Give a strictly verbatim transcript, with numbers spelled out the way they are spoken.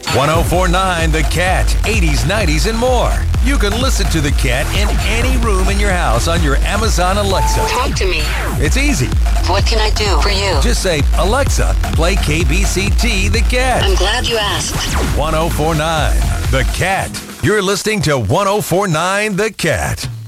one oh four point nine The Cat, eighties, nineties, and more. You can listen to The Cat in any room in your house on your Amazon Alexa. Talk to me. It's easy. What can I do for you? Just say, Alexa, play K B C T The Cat. I'm glad you asked. one oh four point nine The Cat. You're listening to one oh four point nine The Cat.